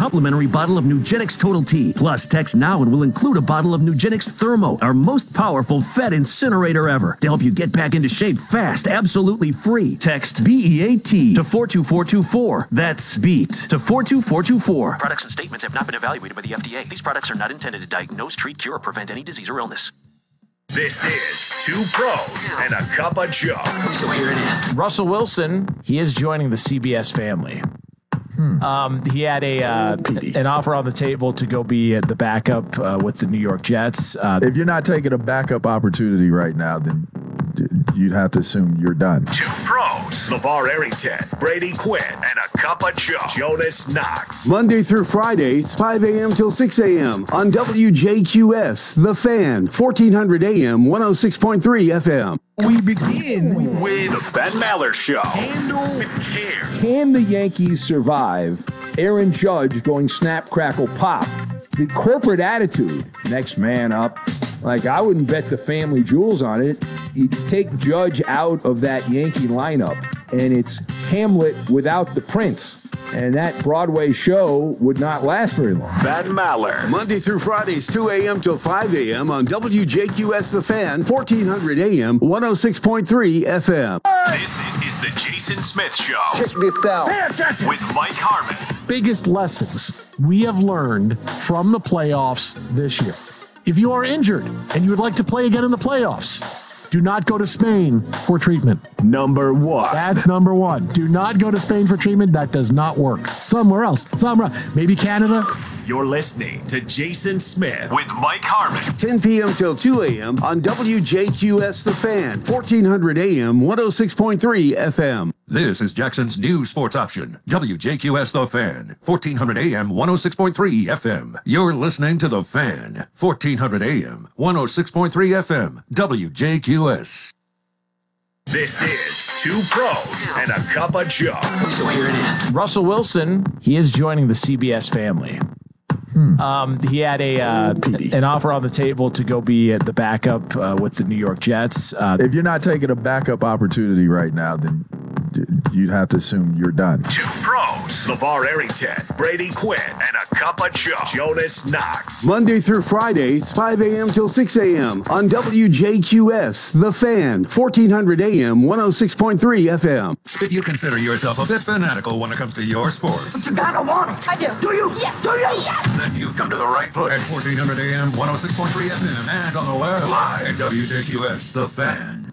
complimentary bottle of Nugenix Total T. Plus, text now and we'll include a bottle of Nugenix Thermo, our most powerful Fed incinerator ever, to help you get back into shape fast, absolutely free. Text BEAT to 42424. That's BEAT to 42424. Products and statements have not been evaluated by the FDA. These products are not intended to diagnose, treat, cure, or prevent any disease or illness. This is Two Pros and a Cup of Joe. So here it is. Russell Wilson, he is joining the CBS family. He had an offer on the table to go be the backup with the New York Jets. If you're not taking a backup opportunity right now, then you'd have to assume you're done. Two Pros, LeVar Arrington, Brady Quinn, and a Cup of Joe, Jonas Knox. Monday through Fridays, 5 a.m. till 6 a.m. on WJQS, The Fan, 1400 a.m., 106.3 FM. We begin With the Ben Maller Show. Can the Yankees survive Aaron Judge going snap, crackle, pop? The corporate attitude, next man up. Like, I wouldn't bet the family jewels on it. You take Judge out of that Yankee lineup, and it's Hamlet without the prince. And that Broadway show would not last very long. Ben Maller. Monday through Fridays, 2 a.m. till 5 a.m. on WJQS The Fan, 1400 a.m., 106.3 FM. This is the Jason Smith Show. Check this out. With Mike Harmon. Biggest lessons we have learned from the playoffs this year. If you are injured and you would like to play again in the playoffs, do not go to Spain for treatment. Number one. That's number one. Do not go to Spain for treatment. That does not work. Somewhere else. Maybe Canada. You're listening to Jason Smith with Mike Harmon. 10 p.m. till 2 a.m. on WJQS The Fan, 1400 a.m., 106.3 FM. This is Jackson's new sports option, WJQS The Fan, 1400 AM, 106.3 FM. You're listening to The Fan, 1400 AM, 106.3 FM, WJQS. This is Two Pros and a Cup of Joe. So here it is. Russell Wilson, he is joining the CBS family. He had an offer on the table to go be the backup with the New York Jets. If you're not taking a backup opportunity right now, then you'd have to assume you're done. Two Pros, LeVar Arrington, Brady Quinn, and a Cup of Joe, Jonas Knox. Monday through Fridays, 5 a.m. till 6 a.m. on WJQS The Fan, 1400 a.m., 106.3 FM. If you consider yourself a bit fanatical when it comes to your sports, You gotta want it. I do. Do you? Yes. Do you? Yes. then you've come to the right place. 1400 AM, 106.3 FM, and on the web, live at WJQS The Fan.